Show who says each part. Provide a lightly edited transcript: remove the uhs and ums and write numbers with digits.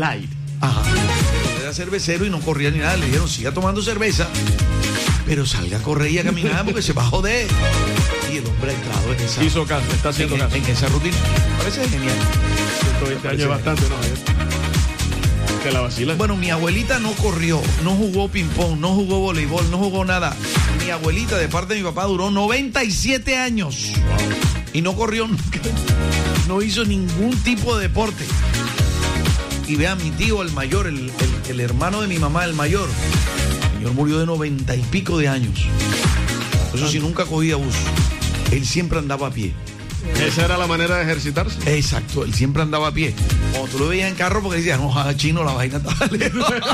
Speaker 1: Light.
Speaker 2: Ajá. Era cervecero y no corría ni nada. Le dijeron, siga tomando cerveza, pero salga a correr y a caminar porque se va a joder. Y el hombre ha entrado en esa...
Speaker 1: Hizo caso, está haciendo caso.
Speaker 2: En esa rutina. Parece genial.
Speaker 1: 120 años es bastante, ¿no? Que la vacila.
Speaker 2: Bueno, mi abuelita no corrió, no jugó ping-pong, no jugó voleibol, no jugó nada. Mi abuelita, de parte de mi papá, duró 97 años.
Speaker 1: Wow.
Speaker 2: Y no corrió nunca. No hizo ningún tipo de deporte. Y vea, mi tío, el mayor, el hermano de mi mamá, el mayor, el señor murió de 90 y pico de años. Eso sí, nunca cogía bus. Él siempre andaba a pie.
Speaker 1: Esa era la manera de ejercitarse.
Speaker 2: Exacto, él siempre andaba a pie. Cuando tú lo veías en carro, porque decías, no, chino, la vaina está lejos.